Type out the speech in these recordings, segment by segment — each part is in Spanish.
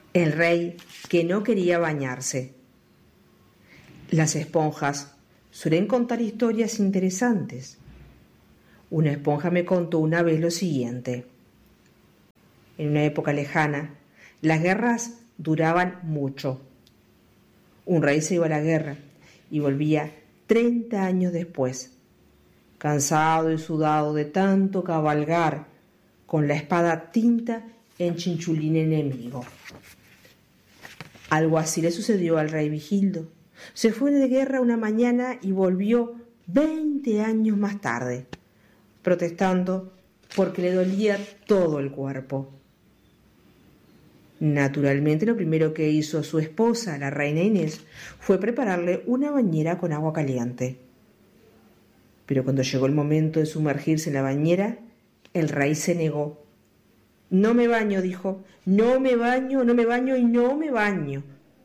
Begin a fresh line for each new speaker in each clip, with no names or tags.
El rey que no quería bañarse. Las esponjas suelen contar historias interesantes. Una esponja me contó una vez lo siguiente. En una época lejana, las guerras duraban mucho. Un rey se iba a la guerra y volvía 30 años después, cansado y sudado de tanto cabalgar con la espada tinta en chinchulín enemigo. Algo así le sucedió al rey Vigildo. Se fue de guerra una mañana y volvió 20 años más tarde, protestando porque le dolía todo el cuerpo. Naturalmente, lo primero que hizo su esposa, la reina Inés, fue prepararle una bañera con agua caliente. Pero cuando llegó el momento de sumergirse en la bañera, el rey se negó. «No me baño», dijo, «no me baño, no me baño y no me baño».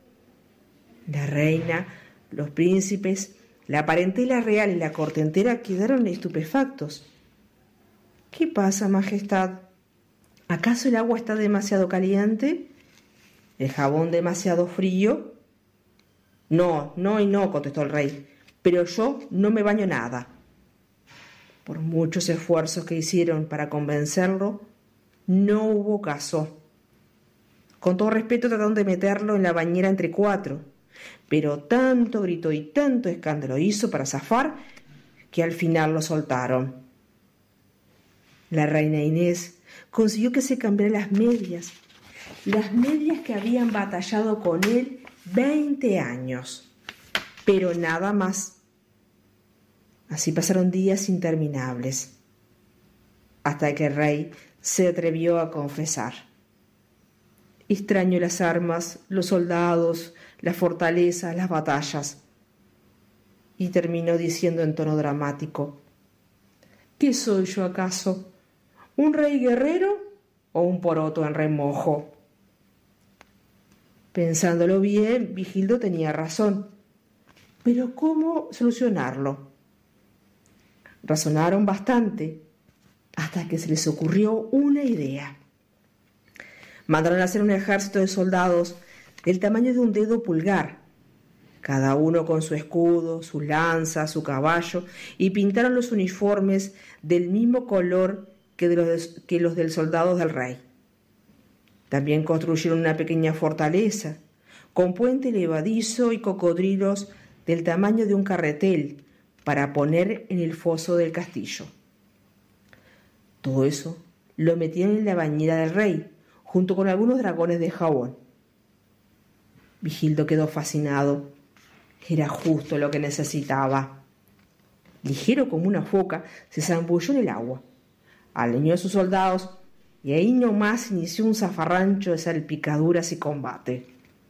La reina, los príncipes, la parentela real y la corte entera quedaron estupefactos. «¿Qué pasa, majestad? ¿Acaso el agua está demasiado caliente? ¿El jabón demasiado frío?» No, contestó el rey, «pero yo no me baño nada». Por muchos esfuerzos que hicieron para convencerlo, no hubo caso. Con todo respeto trataron de meterlo en la bañera entre cuatro, pero tanto grito y tanto escándalo hizo para zafar que al final lo soltaron. La reina Inés consiguió que se cambiara las medias que habían batallado con él 20 años, pero nada más. Así pasaron días interminables, hasta que el rey se atrevió a confesar. Extraño las armas, los soldados, la fortaleza, las batallas. Y terminó diciendo en tono dramático: ¿qué soy yo acaso? ¿Un rey guerrero o un poroto en remojo? Pensándolo bien, Vigildo tenía razón. Pero ¿cómo solucionarlo? Razonaron bastante, hasta que se les ocurrió una idea. Mandaron a hacer un ejército de soldados del tamaño de un dedo pulgar, cada uno con su escudo, su lanza, su caballo, y pintaron los uniformes del mismo color que los del soldado del rey. También construyeron una pequeña fortaleza, con puente levadizo y cocodrilos del tamaño de un carretel, para poner en el foso del castillo. Todo eso lo metieron en la bañera del rey, junto con algunos dragones de jabón. Vigildo quedó fascinado. Era justo lo que necesitaba. Ligero como una foca, se zambulló en el agua, alineó a sus soldados y ahí nomás inició un zafarrancho de salpicaduras y combate.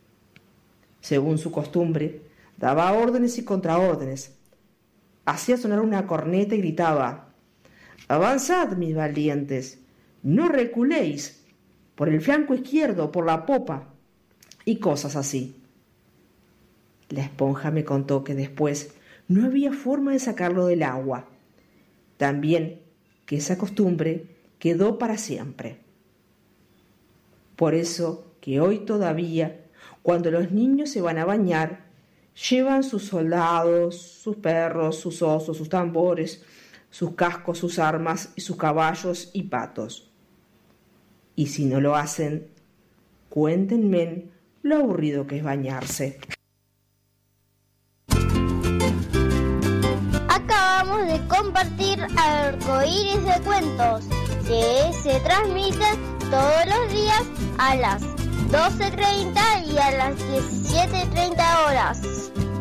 Según su costumbre, daba órdenes y contraórdenes. Hacía sonar una corneta y gritaba: «Avanzad, mis valientes, no reculéis, por el flanco izquierdo, por la popa», y cosas así. La esponja me contó que después no había forma de sacarlo del agua. También que esa costumbre quedó para siempre. Por eso que hoy todavía, cuando los niños se van a bañar, llevan sus soldados, sus perros, sus osos, sus tambores, sus cascos, sus armas y sus caballos y patos. Y si no lo hacen, cuéntenme lo aburrido que es bañarse.
Acabamos de compartir Arcoíris de Cuentos, que se transmiten todos los días a las 12:30 y a las 17:30 horas.